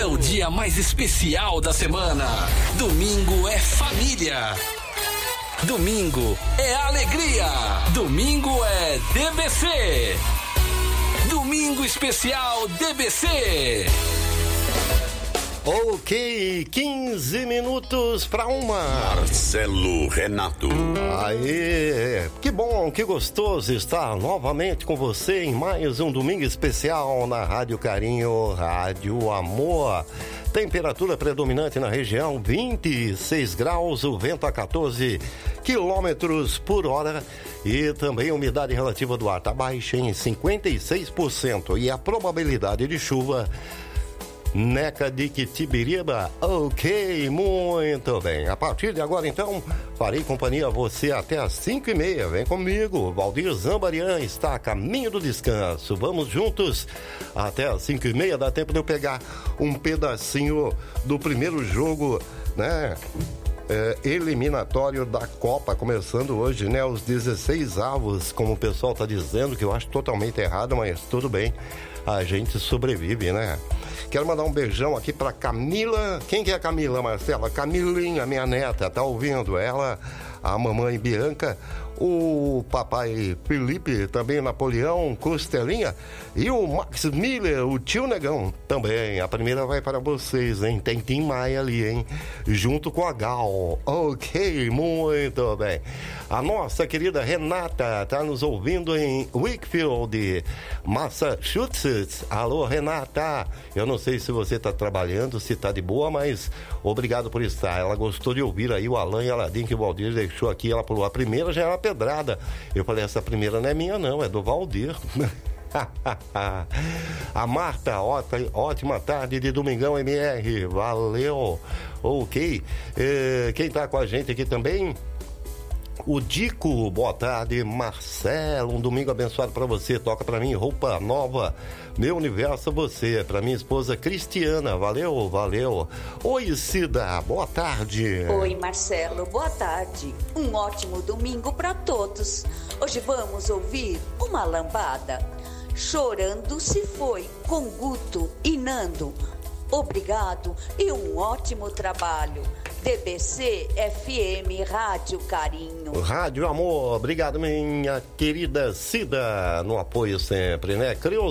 é o dia mais especial da semana. Domingo é família. Domingo é alegria. Domingo é DBC. Domingo especial DBC. Ok, 15 minutos para uma. Marcelo Renato. Aê, que bom, que gostoso estar novamente com você em mais um domingo especial na Rádio Carinho, Rádio Amor. Temperatura predominante na região, 26 graus, o vento a 14 quilômetros por hora e também a umidade relativa do ar está baixa em 56% e a probabilidade de chuva Neca de Quitibiriba. Ok, muito bem. A partir de agora, então, farei companhia a você até às 5h30. Vem comigo. Valdir Zambarian está a caminho do descanso. Vamos juntos até às 5h30. Dá tempo de eu pegar um pedacinho do primeiro jogo, né? Eliminatório da Copa, começando hoje, né? Os 16 avos, como o pessoal tá dizendo, que eu acho totalmente errado, mas tudo bem. A gente sobrevive, né? Quero mandar um beijão aqui pra Camila. Quem que é a Camila, Marcela? Camilinha, minha neta, tá ouvindo? Ela, a mamãe Bianca, o papai Felipe, também Napoleão, Costelinha e o Max Miller, o tio Negão também. A primeira vai para vocês, hein? Tem Tim Maia ali, hein? Junto com a Gal. Ok, muito bem. A nossa querida Renata tá nos ouvindo em Wakefield, Massachusetts. Alô, Renata. Eu não sei se você tá trabalhando, se tá de boa, mas obrigado por estar. Ela gostou de ouvir aí o Alan e a Aladim que o Valdir deixou aqui. Ela falou, a primeira já era pedrada. Eu falei, essa primeira não é minha não, é do Valdir. A Marta, ótima tarde de Domingão MR, valeu. Ok, quem tá com a gente aqui também? O Dico, boa tarde. Marcelo, um domingo abençoado pra você. Toca pra mim, roupa nova, meu universo você. Pra minha esposa Cristiana, valeu, valeu. Oi, Cida, boa tarde. Oi, Marcelo, boa tarde. Um ótimo domingo pra todos. Hoje vamos ouvir uma lambada. Chorando se foi, com Guto e Nando. Obrigado e um ótimo trabalho. DBC FM Rádio Carinho. Rádio Amor, obrigado minha querida Cida, no apoio sempre, né?